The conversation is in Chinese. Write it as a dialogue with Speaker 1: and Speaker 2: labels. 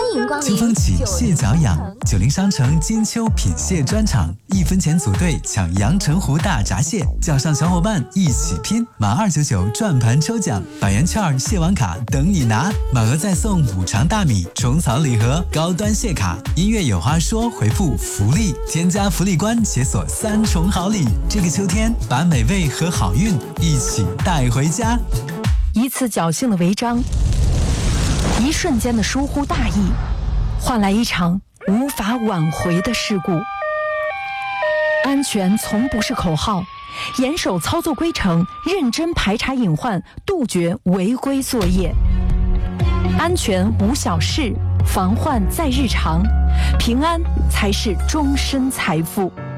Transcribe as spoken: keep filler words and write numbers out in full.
Speaker 1: 迎光临。
Speaker 2: 秋风起，蟹脚痒。九零商城金秋品蟹专场，一分钱组队抢阳澄湖大闸蟹，叫上小伙伴一起拼！满二九九转盘抽奖，百元券、蟹王卡等你拿，满额再送五常大米、虫草礼盒、高端蟹卡。音乐有话说，回复福利，添加福利官解锁三重好礼。这个秋天，把美味和好运一起带回家。
Speaker 3: 一次侥幸的违章，一瞬间的疏忽大意，换来一场无法挽回的事故。安全从不是口号，严守操作规程，认真排查隐患，杜绝违规作业。安全无小事，防患在日常，平安才是终身财富。